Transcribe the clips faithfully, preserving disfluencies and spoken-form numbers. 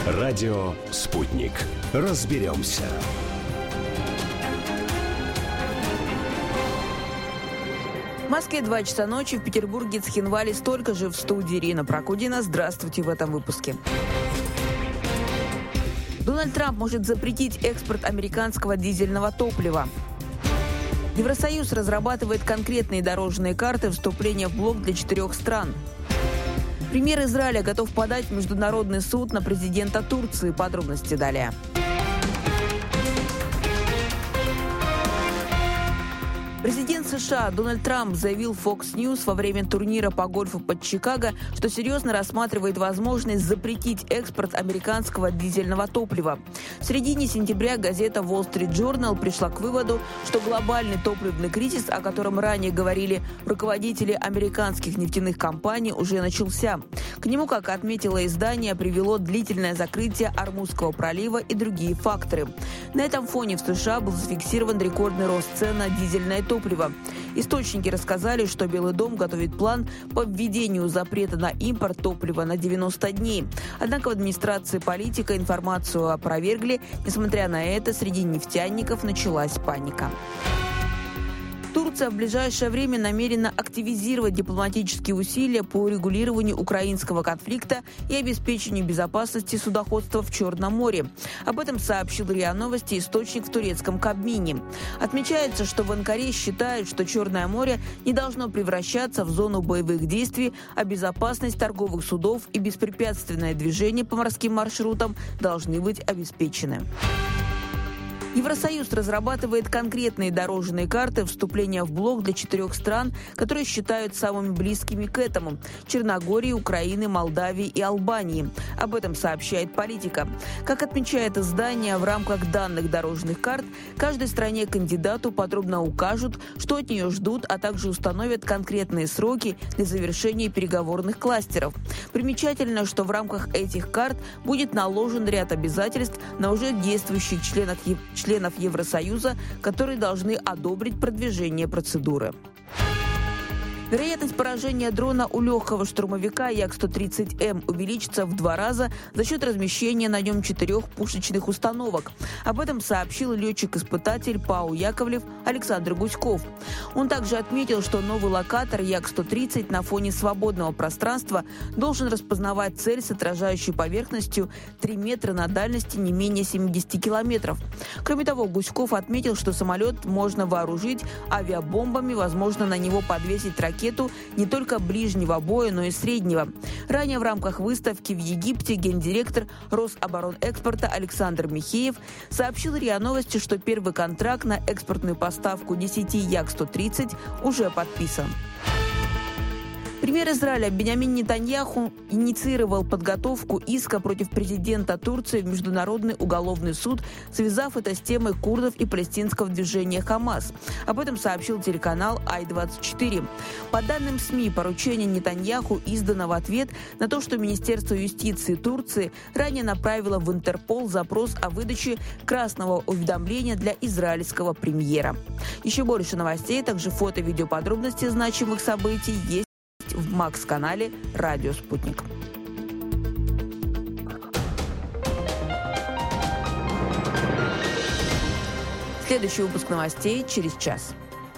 Радио «Спутник». Разберемся. В Москве два часа ночи, в Петербурге Цхинвале столько же. В студии Ирина Прокудина. Здравствуйте в этом выпуске. Дональд Трамп может запретить экспорт американского дизельного топлива. Евросоюз разрабатывает конкретные дорожные карты вступления в блок для четырех стран. Премьер Израиля готов подать в Международный суд на президента Турции. Подробности далее. Президент США Дональд Трамп заявил Fox News во время турнира по гольфу под Чикаго, что серьезно рассматривает возможность запретить экспорт американского дизельного топлива. В середине сентября газета Wall Street Journal пришла к выводу, что глобальный топливный кризис, о котором ранее говорили руководители американских нефтяных компаний, уже начался. К нему, как отметило издание, привело длительное закрытие Ормузского пролива и другие факторы. На этом фоне в США был зафиксирован рекордный рост цен на дизельное топливо. Источники рассказали, что Белый дом готовит план по введению запрета на импорт топлива на девяносто дней. Однако в администрации политика информацию опровергли. Несмотря на это, среди нефтяников началась паника. Турция в ближайшее время намерена активизировать дипломатические усилия по урегулированию украинского конфликта и обеспечению безопасности судоходства в Черном море. Об этом сообщил РИА Новости источник в турецком Кабмине. Отмечается, что в Анкаре считают, что Черное море не должно превращаться в зону боевых действий, а безопасность торговых судов и беспрепятственное движение по морским маршрутам должны быть обеспечены. Евросоюз разрабатывает конкретные дорожные карты вступления в блок для четырех стран, которые считают самыми близкими к этому – Черногории, Украины, Молдавии и Албании. Об этом сообщает «Политика». Как отмечает издание, в рамках данных дорожных карт каждой стране-кандидату подробно укажут, что от нее ждут, а также установят конкретные сроки для завершения переговорных кластеров. Примечательно, что в рамках этих карт будет наложен ряд обязательств на уже действующих членов Евросоюза, членов Евросоюза, которые должны одобрить продвижение процедуры. Вероятность поражения дрона у легкого штурмовика Як сто тридцать эм увеличится в два раза за счет размещения на нем четырех пушечных установок. Об этом сообщил летчик-испытатель ПАО «Яковлев» Александр Гуськов. Он также отметил, что новый локатор Як сто тридцать на фоне свободного пространства должен распознавать цель с отражающей поверхностью три метра на дальности не менее семьдесят километров. Кроме того, Гуськов отметил, что самолет можно вооружить авиабомбами, возможно, на него подвесить ракеты ракету не только ближнего боя, но и среднего. Ранее в рамках выставки в Египте гендиректор Рособоронэкспорта Александр Михеев сообщил РИА Новости, что первый контракт на экспортную поставку десяти Як сто тридцать уже подписан. Премьер Израиля Биньямин Нетаньяху инициировал подготовку иска против президента Турции в Международный уголовный суд, связав это с темой курдов и палестинского движения «Хамас». Об этом сообщил телеканал Ай двадцать четыре. По данным СМИ, поручение Нетаньяху издано в ответ на то, что Министерство юстиции Турции ранее направило в Интерпол запрос о выдаче красного уведомления для израильского премьера. Еще больше новостей, также фото и видеоподробности значимых событий есть в Макс-канале «Радио Спутник». Следующий выпуск новостей через час.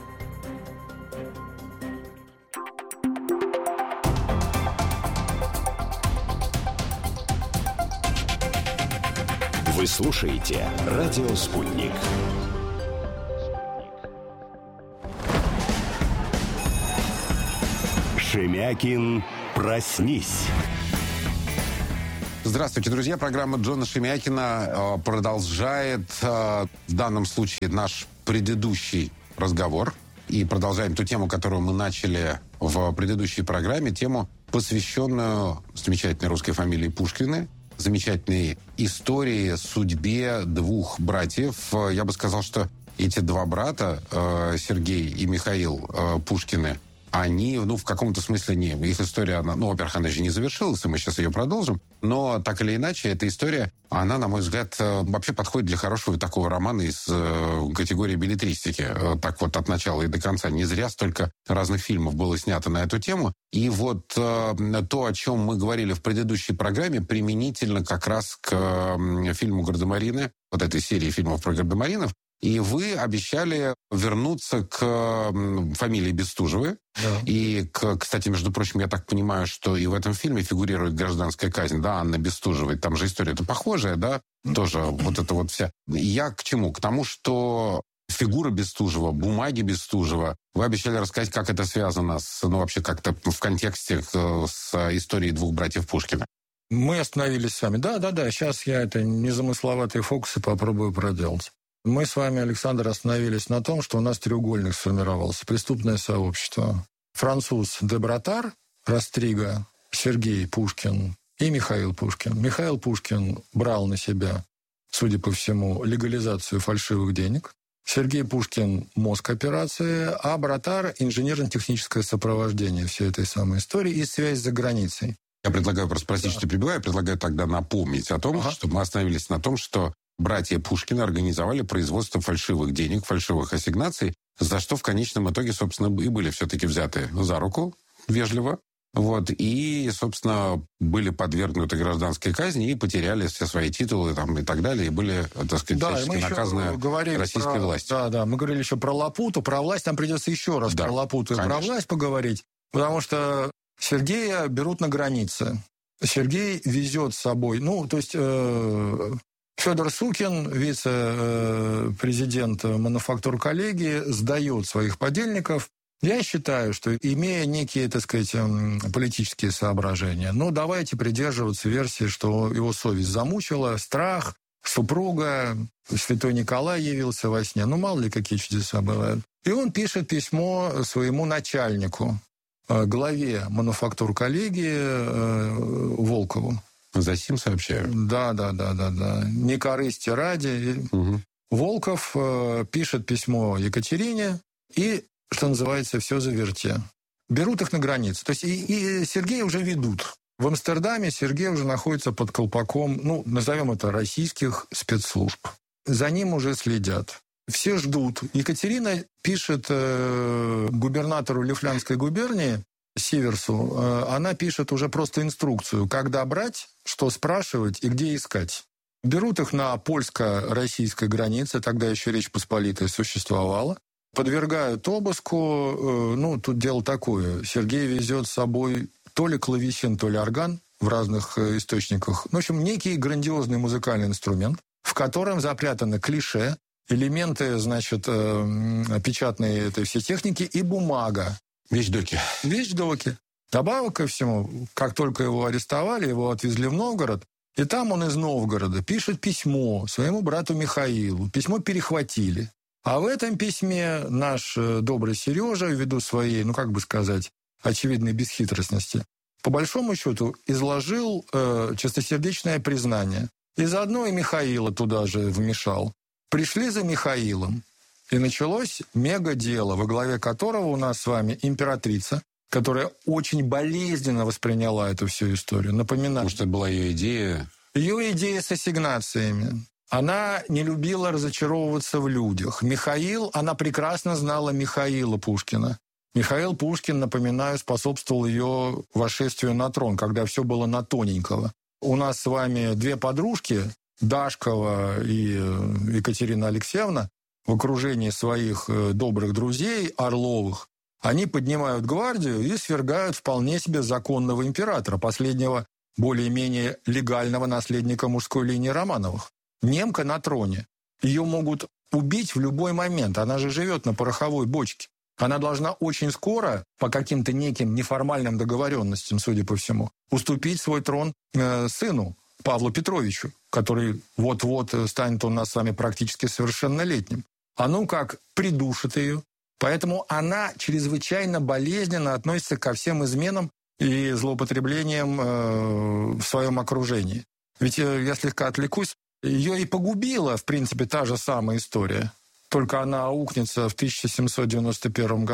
Вы слушаете «Радио Спутник». Шемякин, проснись. Здравствуйте, друзья. Программа Джона Шемякина продолжает в данном случае наш предыдущий разговор. И продолжаем ту тему, которую мы начали в предыдущей программе. Тему, посвященную замечательной русской фамилии Пушкины. Замечательной истории, судьбе двух братьев. Я бы сказал, что эти два брата, Сергей и Михаил Пушкины, они, ну, в каком-то смысле не... Их история, она, ну, во-первых, она же не завершилась, и мы сейчас ее продолжим, но так или иначе, эта история, она, на мой взгляд, вообще подходит для хорошего такого романа из э, категории беллетристики. Так вот, от начала и до конца. Не зря столько разных фильмов было снято на эту тему. И вот э, то, о чем мы говорили в предыдущей программе, применительно как раз к э, фильму «Гардемарины», вот этой серии фильмов про гардемаринов. И вы обещали вернуться к фамилии Бестужевой. Да. И, к, кстати, между прочим, я так понимаю, что и в этом фильме фигурирует гражданская казнь, да, Анны Бестужевой. Там же история-то похожая, да, mm-hmm. тоже вот это вот вся. Я к чему? К тому, что фигура Бестужева, бумаги Бестужева, вы обещали рассказать, как это связано с, ну, вообще как-то в контексте с историей двух братьев Пушкина. Мы остановились с вами. Да, да, да, сейчас я это незамысловатые фокусы попробую проделать. Мы с вами, Александр, остановились на том, что у нас треугольник сформировался. Преступное сообщество. Француз де Братар, Растрига, Сергей Пушкин и Михаил Пушкин. Михаил Пушкин брал на себя, судя по всему, легализацию фальшивых денег. Сергей Пушкин – мозг операции, а Братар – инженерно-техническое сопровождение всей этой самой истории и связь за границей. Я предлагаю, просто простите, что перебиваю, я предлагаю тогда напомнить о том, ага. что мы остановились на том, что братья Пушкины организовали производство фальшивых денег, фальшивых ассигнаций, за что в конечном итоге, собственно, и были все-таки взяты за руку, вежливо, вот, и, собственно, были подвергнуты гражданской казни и потеряли все свои титулы там, и так далее, и были, так сказать, да, всячески наказаны российской про, властью. Да, да, мы говорили еще про Лапуту, про власть, там придется еще раз да, про Лапуту и конечно. Про власть поговорить, потому что Сергея берут на границе. Сергей везет с собой, ну, то есть... Э, Федор Сукин, вице-президент мануфактур коллегии, сдает своих подельников. Я считаю, что, имея некие, так сказать, политические соображения, ну, давайте придерживаться версии, что его совесть замучила, страх, супруга, святой Николай явился во сне. Ну, мало ли, какие чудеса бывают. И он пишет письмо своему начальнику, главе мануфактур коллегии Волкову. За сим сообщаю. Да, да, да, да, да. Не корысти ради. Угу. Волков э, пишет письмо Екатерине и, что называется, все заверте. Берут их на границу. То есть и, и Сергея уже ведут. В Амстердаме Сергей уже находится под колпаком, ну, назовем это, российских спецслужб. За ним уже следят. Все ждут. Екатерина пишет э, губернатору Лифляндской губернии, Сиверсу, э, она пишет уже просто инструкцию, когда брать, что спрашивать и где искать. Берут их на польско-российской границе, тогда еще Речь Посполитая существовала, подвергают обыску. Э, ну, тут дело такое. Сергей везет с собой то ли клавесин, то ли орган в разных э, источниках. В общем, некий грандиозный музыкальный инструмент, в котором запрятаны клише, элементы, значит, э, печатной этой всей техники и бумага. Вещдоки. Вещдоки. Добавок ко всему, как только его арестовали, его отвезли в Новгород, и там он из Новгорода пишет письмо своему брату Михаилу. Письмо перехватили. А в этом письме наш добрый Сережа, ввиду своей, ну как бы сказать, очевидной бесхитростности, по большому счету изложил э, чистосердечное признание. И заодно и Михаила туда же вмешал. Пришли за Михаилом. И началось мега-дело, во главе которого у нас с вами императрица, которая очень болезненно восприняла эту всю историю. Напоминаю. Потому что это была ее идея. Ее идея с ассигнациями. Она не любила разочаровываться в людях. Михаил, она прекрасно знала Михаила Пушкина. Михаил Пушкин, напоминаю, способствовал ее восшествию на трон, когда все было на тоненького. У нас с вами две подружки, Дашкова и Екатерина Алексеевна, в окружении своих добрых друзей, Орловых, они поднимают гвардию и свергают вполне себе законного императора, последнего более-менее легального наследника мужской линии Романовых. Немка на троне. Ее могут убить в любой момент. Она же живет на пороховой бочке. Она должна очень скоро, по каким-то неким неформальным договоренностям, судя по всему, уступить свой трон э, сыну, Павлу Петровичу, который вот-вот станет у нас с вами практически совершеннолетним. А ну как придушит ее. Поэтому она чрезвычайно болезненно относится ко всем изменам и злоупотреблениям э, в своем окружении. Ведь э, я слегка отвлекусь, ее и погубила, в принципе, та же самая история. Только она аукнется в тысяча семьсот девяносто первом году.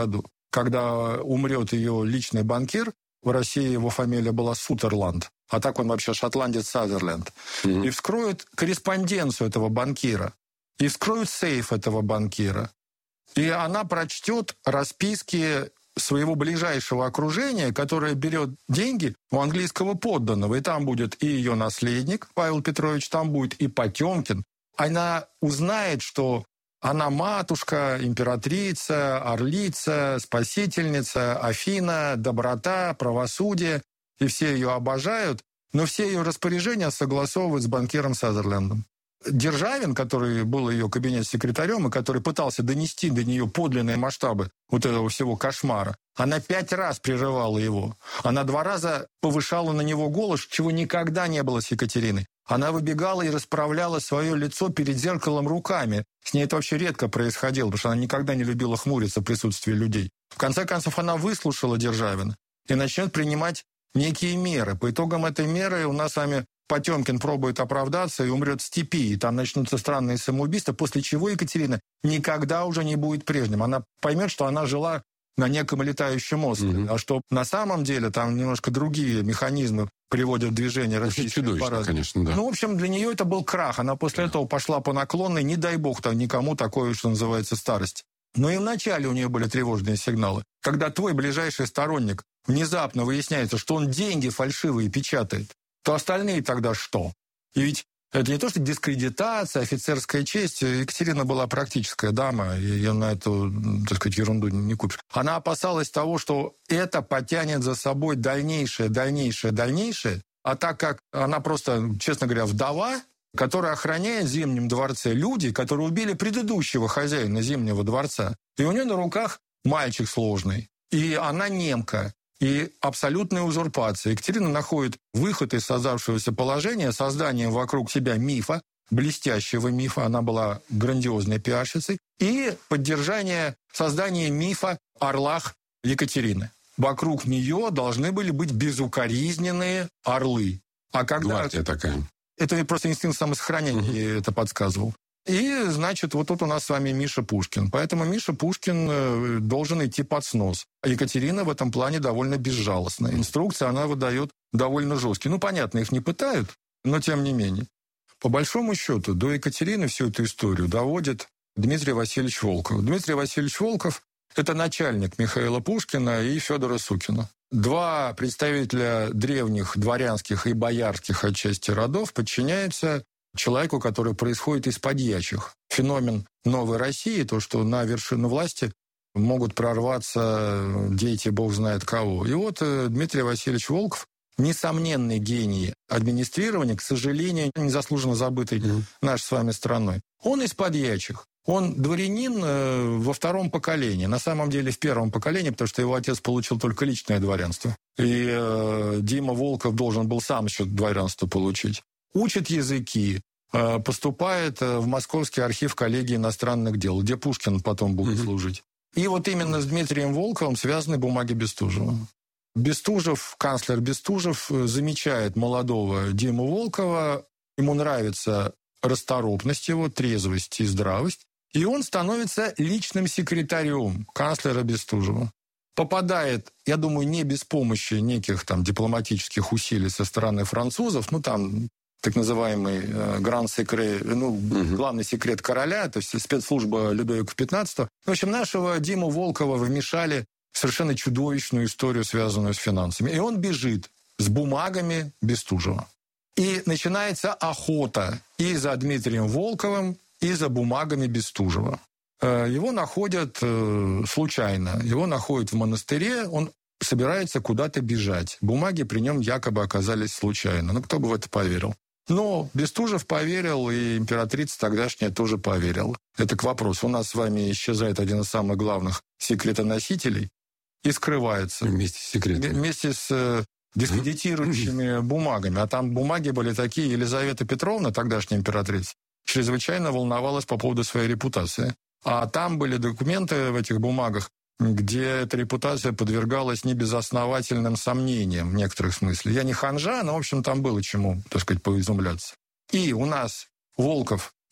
когда умрет ее личный банкир, в России его фамилия была Сутерланд, а так он вообще шотландец Сазерленд, mm-hmm. и вскроют корреспонденцию этого банкира, и вскроют сейф этого банкира. И она прочтет расписки своего ближайшего окружения, которое берет деньги у английского подданного. И там будет и ее наследник, Павел Петрович, там будет и Потемкин. Она узнает, что она матушка, императрица, орлица, спасительница, Афина, доброта, правосудие. И все ее обожают, но все ее распоряжения согласовывают с банкиром Сазерлендом. Державин, который был ее кабинет-секретарем и который пытался донести до нее подлинные масштабы вот этого всего кошмара, она пять раз прерывала его. Она два раза повышала на него голос, чего никогда не было с Екатериной. Она выбегала и расправляла свое лицо перед зеркалом руками. С ней это вообще редко происходило, потому что она никогда не любила хмуриться в присутствии людей. В конце концов, она выслушала Державина и начнет принимать некие меры. По итогам этой меры у нас с вами Потемкин пробует оправдаться и умрет в степи, и там начнутся странные самоубийства, после чего Екатерина никогда уже не будет прежним. Она поймет, что она жила на неком летающем острове, mm-hmm. а что на самом деле там немножко другие механизмы приводят в движение российских аппаратов. Конечно, да. Ну, в общем, для нее это был крах. Она после yeah. этого пошла по наклонной, не дай бог там никому такое, что называется, старость. Но и вначале у нее были тревожные сигналы. Когда твой ближайший сторонник внезапно выясняется, что он деньги фальшивые печатает, то остальные тогда что? И ведь это не то, что дискредитация, офицерская честь. Екатерина была практическая дама, и ее на эту, так сказать, ерунду не купишь. Она опасалась того, что это потянет за собой дальнейшее, дальнейшее, дальнейшее. А так как она просто, честно говоря, вдова, которая охраняет в Зимнем дворце люди, которые убили предыдущего хозяина Зимнего дворца. И у нее на руках мальчик сложный. И она немка. И абсолютная узурпация. Екатерина находит выход из создавшегося положения созданием вокруг себя мифа, блестящего мифа, она была грандиозной пиарщицей, и поддержание создания мифа о орлах Екатерины. Вокруг нее должны были быть безукоризненные орлы. А когда... Гвардия такая. Это просто инстинкт самосохранения угу. это подсказывал. И, значит, вот тут у нас с вами Миша Пушкин. Поэтому Миша Пушкин должен идти под снос. А Екатерина в этом плане довольно безжалостна. Инструкции она выдает довольно жесткие. Ну, понятно, их не пытают, но тем не менее. По большому счету, до Екатерины всю эту историю доводит Дмитрий Васильевич Волков. Дмитрий Васильевич Волков – это начальник Михаила Пушкина и Федора Сукина. Два представителя древних дворянских и боярских отчасти родов подчиняются человеку, который происходит из подьячих. Феномен новой России, то, что на вершину власти могут прорваться дети бог знает кого. И вот Дмитрий Васильевич Волков, несомненный гений администрирования, к сожалению, незаслуженно забытый mm-hmm. нашей с вами страной. Он из подьячих. Он дворянин во втором поколении. На самом деле в первом поколении, потому что его отец получил только личное дворянство. И э, Дима Волков должен был сам еще дворянство получить. Учит языки, поступает в Московский архив коллегии иностранных дел, где Пушкин потом будет mm-hmm. служить. И вот именно с Дмитрием Волковым связаны бумаги Бестужева. Бестужев, канцлер Бестужев, замечает молодого Диму Волкова, ему нравится расторопность его, трезвость и здравость, и он становится личным секретарем канцлера Бестужева. Попадает, я думаю, не без помощи неких там дипломатических усилий со стороны французов, ну там так называемый э, гран-секрет, ну, угу. главный секрет короля, то есть спецслужба Людовика пятнадцатого. В общем, нашего Диму Волкова вмешали в совершенно чудовищную историю, связанную с финансами. И он бежит с бумагами Бестужева. И начинается охота и за Дмитрием Волковым, и за бумагами Бестужева. Э, его находят э, случайно. Его находят в монастыре, он собирается куда-то бежать. Бумаги при нем якобы оказались случайно. Ну, кто бы в это поверил? Но Бестужев поверил, и императрица тогдашняя тоже поверила. Это к вопросу. У нас с вами исчезает один из самых главных секретоносителей и скрывается. Вместе с секретом. Вместе с э, дискредитирующими бумагами. А там бумаги были такие. Елизавета Петровна, тогдашняя императрица, чрезвычайно волновалась по поводу своей репутации. А там были документы в этих бумагах, где эта репутация подвергалась небезосновательным сомнениям в некоторых смыслах. Я не ханжа, но, в общем, там было чему, так сказать, поизумляться. И у нас Волков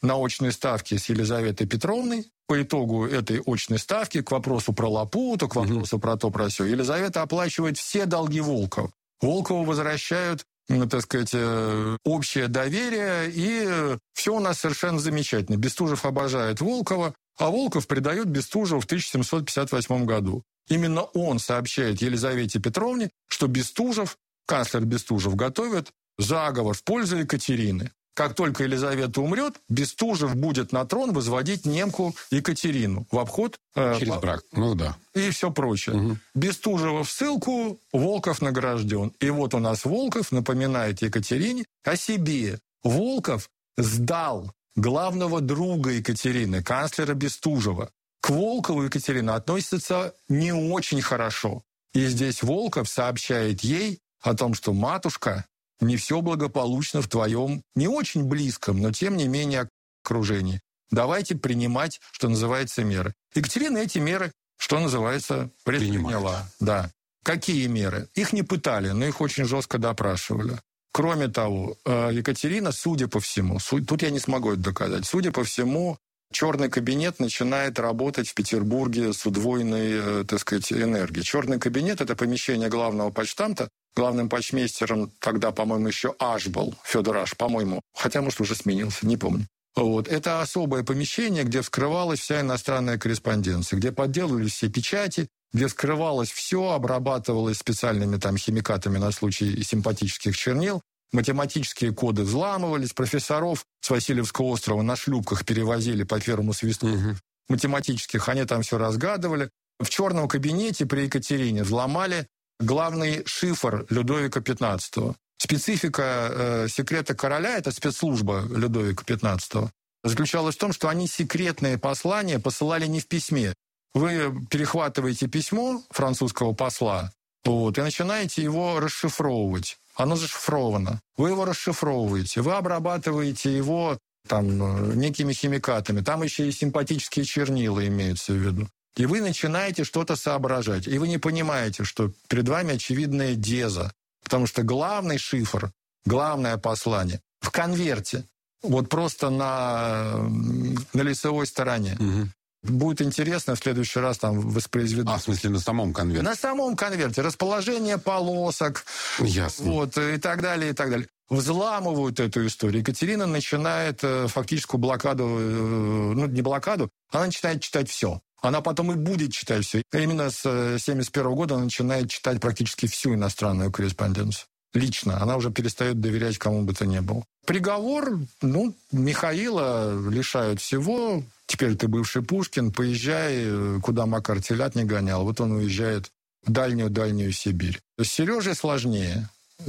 на очной ставке с Елизаветой Петровной. По итогу этой очной ставки, к вопросу про Лапуту, к вопросу mm-hmm. про то, про сё, Елизавета оплачивает все долги Волкова. Волкову возвращают, ну, так сказать, общее доверие, и все у нас совершенно замечательно. Бестужев обожает Волкова, а Волков предает Бестужева в тысяча семьсот пятьдесят восьмом году. Именно он сообщает Елизавете Петровне, что Бестужев, канцлер Бестужев, готовит заговор в пользу Екатерины. Как только Елизавета умрет, Бестужев будет на трон возводить немку Екатерину в обход... Э, Через брак, ну да. И все прочее. Угу. Бестужева в ссылку, Волков награжден. И вот у нас Волков напоминает Екатерине о себе. Волков сдал главного друга Екатерины, канцлера Бестужева. К Волкову Екатерина относится не очень хорошо. И здесь Волков сообщает ей о том, что матушка, не все благополучно в твоем не очень близком, но тем не менее окружении. Давайте принимать, что называется, меры. Екатерина эти меры, что называется, предприняла. Да. Какие меры? Их не пытали, но их очень жестко допрашивали. Кроме того, Екатерина, судя по всему, тут я не смогу это доказать, судя по всему, черный кабинет начинает работать в Петербурге с удвоенной, так сказать, энергией. Черный кабинет – это помещение главного почтамта. Главным почтмейстером тогда, по-моему, еще Аш был, Федор Аш, по-моему. Хотя, может, уже сменился, не помню. Вот. Это особое помещение, где вскрывалась вся иностранная корреспонденция, где подделывались все печати, где вскрывалось все, обрабатывалось специальными там химикатами на случай симпатических чернил. Математические коды взламывались, профессоров с Васильевского острова на шлюпках перевозили по первому свистку угу. математических, они там все разгадывали. В черном кабинете при Екатерине взломали главный шифр Людовика пятнадцатого. Специфика э, секрета короля, это спецслужба Людовика пятнадцатого, заключалась в том, что они секретные послания посылали не в письме. Вы перехватываете письмо французского посла вот, и начинаете его расшифровывать. Оно зашифровано. Вы его расшифровываете, вы обрабатываете его там, некими химикатами. Там еще и симпатические чернила имеются в виду. И вы начинаете что-то соображать. И вы не понимаете, что перед вами очевидная деза. Потому что главный шифр, главное послание в конверте. Вот просто на, на лицевой стороне. Угу. Будет интересно, в следующий раз там воспроизведу. А, в смысле, на самом конверте? На самом конверте. Расположение полосок. Ясно. Вот, и так далее, и так далее. Взламывают эту историю. Екатерина начинает э, фактическую блокаду, э, ну, не блокаду, она начинает читать все. Она потом и будет читать все. Именно с семьдесят первого года она начинает читать практически всю иностранную корреспонденцию. Лично. Она уже перестает доверять кому бы то ни было. Приговор, ну, Михаила лишают всего. Теперь ты бывший Пушкин, поезжай, куда Макар телят не гонял. Вот он уезжает в дальнюю-дальнюю Сибирь. С Сережей сложнее.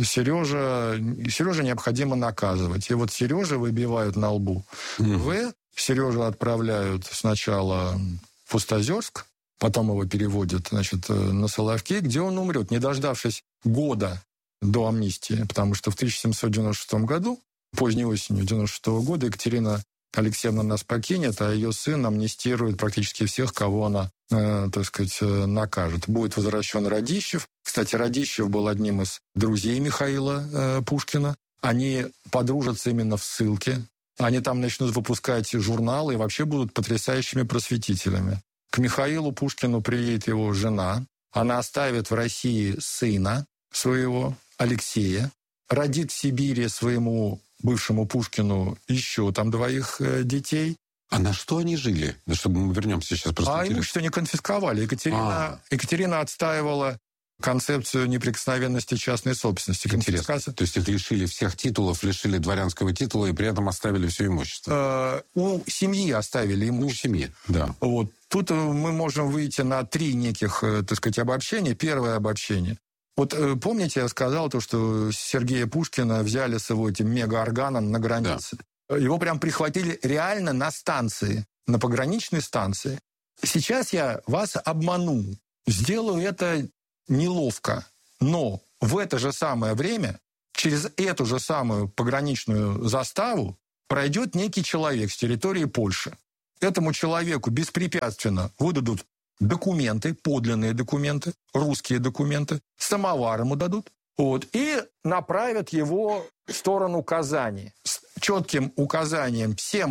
Сережа, Сережа необходимо наказывать. И вот Сережа выбивают на лбу. Mm. В. Сережу отправляют сначала в Пустозерск, потом его переводят, значит, на Соловки, где он умрет, не дождавшись года до амнистии, потому что в тысяча семьсот девяносто шестом году, поздней осенью девяносто шестого года, Екатерина Алексеевна нас покинет, а ее сын амнистирует практически всех, кого она, э, так сказать, накажет. Будет возвращен Радищев. Кстати, Радищев был одним из друзей Михаила э, Пушкина. Они подружатся именно в ссылке. Они там начнут выпускать журналы и вообще будут потрясающими просветителями. К Михаилу Пушкину приедет его жена. Она оставит в России сына своего, Алексея. Родит в Сибири своему бывшему Пушкину еще там двоих э, детей. А на что они жили? Ну, чтобы мы вернемся сейчас. Просто а имущество не конфисковали. Екатерина, а. Екатерина отстаивала концепцию неприкосновенности частной собственности. Интересно. То есть их лишили всех титулов, лишили дворянского титула и при этом оставили все имущество? Э, у семьи оставили имущество. У семьи, да. Вот. Тут мы можем выйти на три неких, так сказать, обобщения. Первое обобщение. Вот помните, я сказал то, что Сергея Пушкина взяли с его этим мегаорганом на границе. Да. Его прям прихватили реально на станции, на пограничной станции. Сейчас я вас обману. Сделаю это неловко. Но в это же самое время через эту же самую пограничную заставу пройдет некий человек с территории Польши. Этому человеку беспрепятственно выдадут документы, подлинные документы, русские документы, самовар ему дадут, вот, и направят его в сторону Казани с четким указанием всем в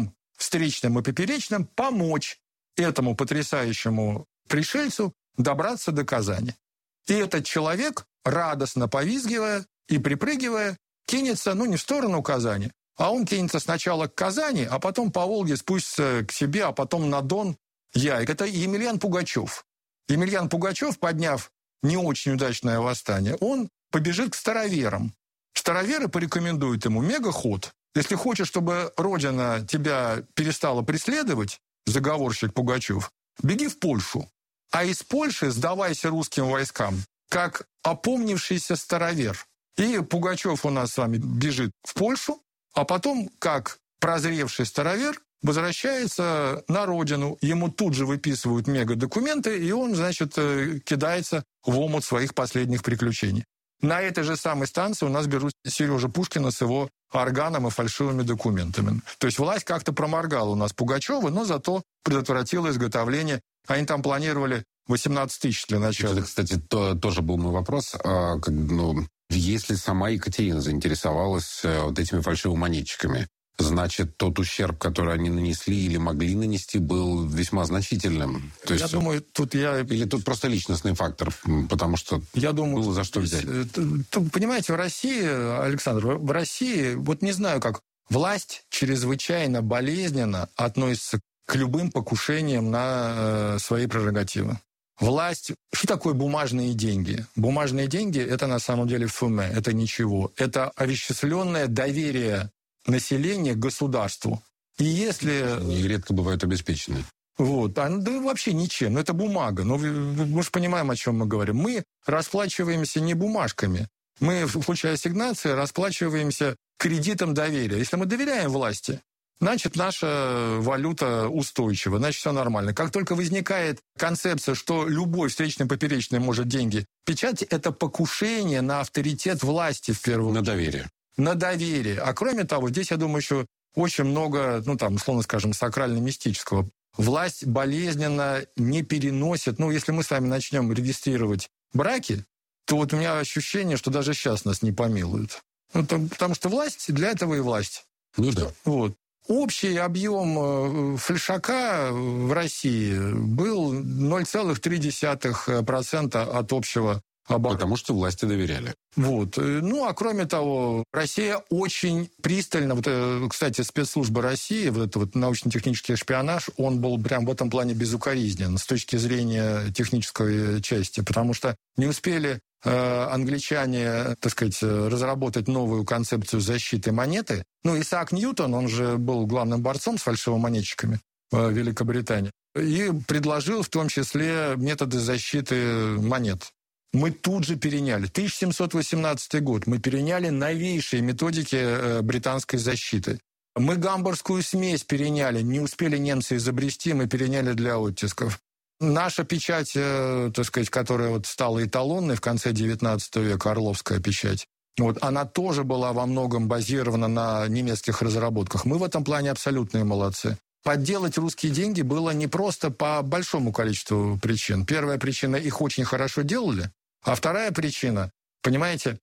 встречным и поперечным помочь этому потрясающему пришельцу добраться до Казани. И этот человек, радостно повизгивая и припрыгивая, кинется, ну, не в сторону Казани, а он кинется сначала к Казани, а потом по Волге спустится к себе, а потом на Дон. Яик. Это Емельян Пугачев. Емельян Пугачев, подняв не очень удачное восстание, он побежит к староверам. Староверы порекомендуют ему мегаход. Если хочешь, чтобы Родина тебя перестала преследовать, заговорщик Пугачев, беги в Польшу. А из Польши сдавайся русским войскам, как опомнившийся старовер. И Пугачев у нас с вами бежит в Польшу, а потом, как прозревший старовер, возвращается на родину. Ему тут же выписывают мегадокументы, и он, значит, кидается в омут своих последних приключений. На этой же самой станции у нас берут Сережу Пушкина с его органом и фальшивыми документами. То есть власть как-то проморгала у нас Пугачева, но зато предотвратила изготовление. Они там планировали восемнадцать тысяч для начала. Это, кстати, то, тоже был мой вопрос. А, как, ну, если сама Екатерина заинтересовалась вот этими фальшивомонетчиками, значит, тот ущерб, который они нанесли или могли нанести, был весьма значительным. То я есть, думаю, тут я... Или тут просто личностный фактор, потому что я думаю, было за что взять. Тут, понимаете, в России, Александр, в России, вот не знаю как, власть чрезвычайно болезненно относится к любым покушениям на э, свои прерогативы. Власть... Что такое бумажные деньги? Бумажные деньги – это на самом деле фуме, это ничего. Это овеществленное доверие населения к государству. И если... Они редко бывают обеспечены. Вот. А, да вообще ничем. Ну, это бумага. Ну, мы же понимаем, о чем мы говорим. Мы расплачиваемся не бумажками. Мы, получая ассигнации, расплачиваемся кредитом доверия. Если мы доверяем власти, значит, наша валюта устойчива, значит, все нормально. Как только возникает концепция, что любой встречный поперечный может деньги печатать, это покушение на авторитет власти в первую очередь. На доверие. На доверие. А кроме того, здесь, я думаю, еще очень много, ну, там, условно скажем, сакрально-мистического. Власть болезненно не переносит. Ну, если мы с вами начнем регистрировать браки, то вот у меня ощущение, что даже сейчас нас не помилуют. Ну, там, потому что власть для этого и власть. Ну да. Вот. Общий объем фальшака в России был ноль целых три десятых процента от общего оборота. Потому что власти доверяли. Вот. Ну, а кроме того, Россия очень пристально... Вот, кстати, спецслужбы России, вот этот вот научно-технический шпионаж, он был прям в этом плане безукоризнен с точки зрения технической части, потому что не успели э, англичане, так сказать, разработать новую концепцию защиты монеты. Ну, Исаак Ньютон, он же был главным борцом с фальшивомонетчиками в Великобритании, и предложил в том числе методы защиты монет. Мы тут же переняли. тысяча семьсот восемнадцатый год. Мы переняли новейшие методики британской защиты. Мы гамбургскую смесь переняли. Не успели немцы изобрести, мы переняли для оттисков. Наша печать, так сказать, которая вот стала эталонной в конце девятнадцатого века, Орловская печать, вот, она тоже была во многом базирована на немецких разработках. Мы в этом плане абсолютные молодцы. Подделать русские деньги было не просто по большому количеству причин. Первая причина – их очень хорошо делали. А вторая причина, понимаете,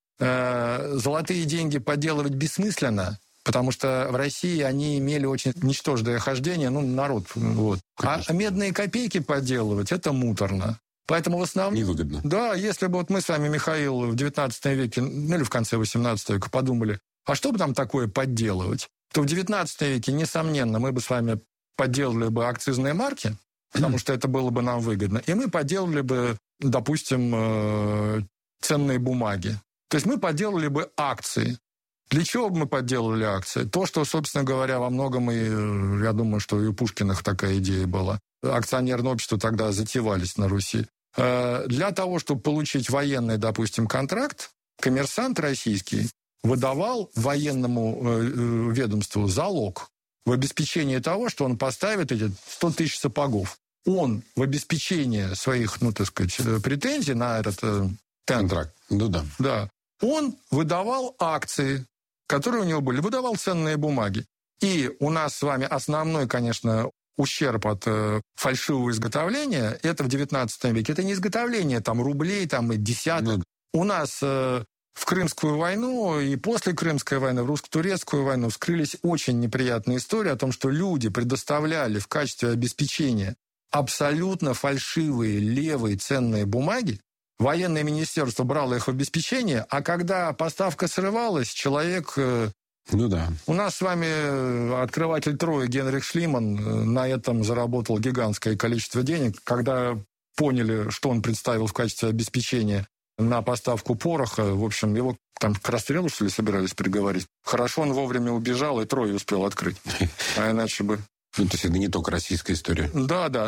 э, золотые деньги подделывать бессмысленно, потому что в России они имели очень ничтожное хождение, ну, народ. Вот. А медные копейки подделывать – это муторно. Поэтому в основном... Невыгодно. Да, если бы вот мы с вами, Михаил, в девятнадцатом веке, ну или в конце восемнадцатого века подумали, а что бы там такое подделывать, то в девятнадцатом веке, несомненно, мы бы с вами подделали бы акцизные марки, потому что это было бы нам выгодно, и мы подделали бы, допустим, ценные бумаги. То есть мы подделали бы акции. Для чего бы мы подделали акции? То, что, собственно говоря, во многом, и я думаю, что и у Пушкиных такая идея была. Акционерные общества тогда затевались на Руси. Для того, чтобы получить военный, допустим, контракт, коммерсант российский выдавал военному ведомству залог в обеспечении того, что он поставит эти сто тысяч сапогов. Он в обеспечении своих, ну, так сказать, претензий на этот э, контракт, ну да. Да, он выдавал акции, которые у него были, выдавал ценные бумаги. И у нас с вами основной, конечно, ущерб от э, фальшивого изготовления, это в девятнадцатом веке. Это не изготовление там рублей там и десяток. Ну, у нас э, В Крымскую войну и после Крымской войны, в русско-турецкую войну вскрылись очень неприятные истории о том, что люди предоставляли в качестве обеспечения абсолютно фальшивые левые ценные бумаги. Военное министерство брало их в обеспечение, а когда поставка срывалась, человек... Ну да. У нас с вами открыватель Трои Генрих Шлиман на этом заработал гигантское количество денег, когда поняли, что он представил в качестве обеспечения на поставку пороха. В общем, его там к расстрелу, что ли, собирались приговорить. Хорошо, он вовремя убежал и Трою успел открыть. А иначе бы... Ну, то есть это не только российская история. Да, да.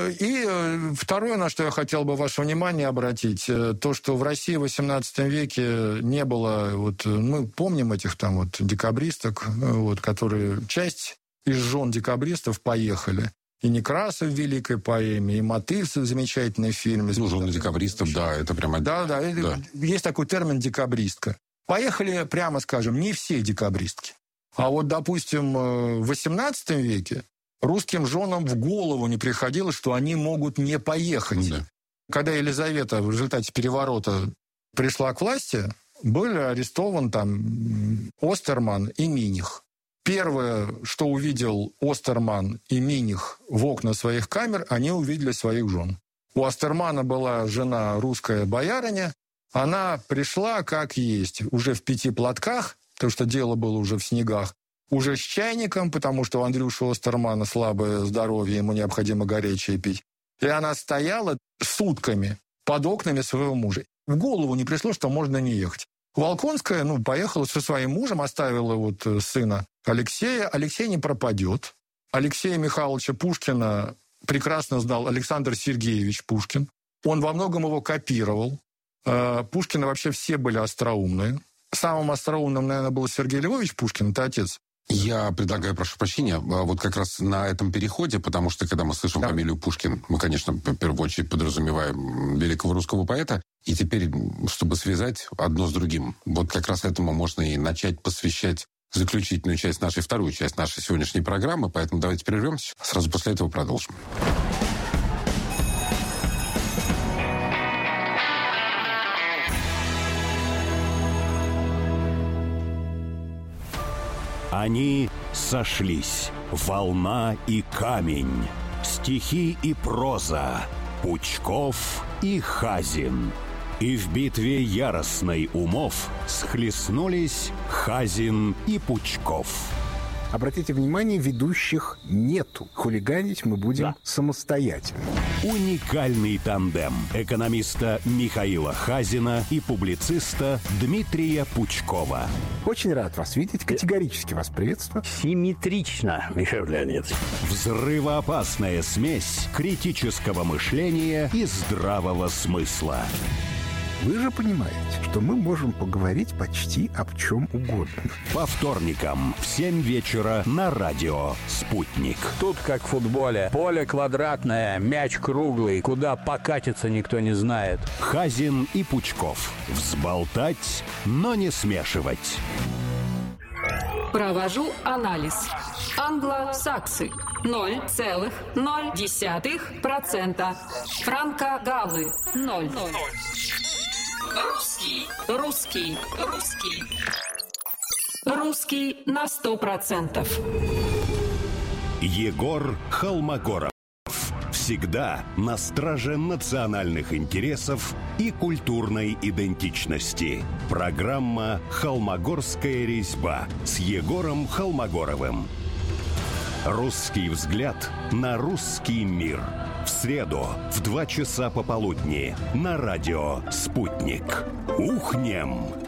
И второе, на что я хотел бы ваше внимание обратить, то, что в России в восемнадцатом веке не было... Вот, мы помним этих там вот декабристок, вот, которые... Часть из жен декабристов поехали. И Некрасов в великой поэме, и Мотыльцев в замечательной фильме. Ну, жены декабристов, да, это прямо... Да, да, да. Есть такой термин «декабристка». Поехали, прямо скажем, не все декабристки. А вот, допустим, в восемнадцатом веке русским женам в голову не приходило, что они могут не поехать. Да. Когда Елизавета в результате переворота пришла к власти, были арестованы там Остерман и Миних. Первое, что увидел Остерман и Миних в окна своих камер, они увидели своих жен. У Остермана была жена русская боярыня. Она пришла как есть, уже в пяти платках, потому что дело было уже в снегах, уже с чайником, потому что у Андрюши Остермана слабое здоровье, ему необходимо горячее пить. И она стояла сутками под окнами своего мужа. В голову не пришло, что можно не ехать. Волконская, ну, поехала со своим мужем, оставила вот сына Алексея. Алексей не пропадет. Алексея Михайловича Пушкина прекрасно знал Александр Сергеевич Пушкин. Он во многом его копировал. Пушкины вообще все были остроумные. Самым остроумным, наверное, был Сергей Львович Пушкин, это отец. Я предлагаю, прошу прощения, вот как раз на этом переходе, потому что, когда мы слышим да. фамилию Пушкин, мы, конечно, в первую очередь подразумеваем великого русского поэта, и теперь, чтобы связать одно с другим, вот как раз этому можно и начать посвящать заключительную часть нашей, вторую часть нашей сегодняшней программы, поэтому давайте прервемся, сразу после этого продолжим. Они сошлись. Волна и камень. Стихи и проза. Пучков и Хазин. И в битве яростной умов схлестнулись Хазин и Пучков. Обратите внимание, ведущих нету. Хулиганить мы будем да. самостоятельно. Уникальный тандем экономиста Михаила Хазина и публициста Дмитрия Пучкова. Очень рад вас видеть. Категорически вас приветствую. Симметрично, Михаил Леонидович. Взрывоопасная смесь критического мышления и здравого смысла. Вы же понимаете, что мы можем поговорить почти об чем угодно. По вторникам в семь вечера на радио «Спутник». Тут как в футболе. Поле квадратное, мяч круглый. Куда покатиться никто не знает. Хазин и Пучков. Взболтать, но не смешивать. Провожу анализ. Англосаксы ноль целых ноль десятых процента. Франко-галлы ноль. Русский, русский, русский. Русский на сто процентов. Егор Холмогоров. Всегда на страже национальных интересов и культурной идентичности. Программа «Холмогорская резьба» с Егором Холмогоровым. Русский взгляд на русский мир. В среду в два часа пополудни на радио «Спутник». Ухнем!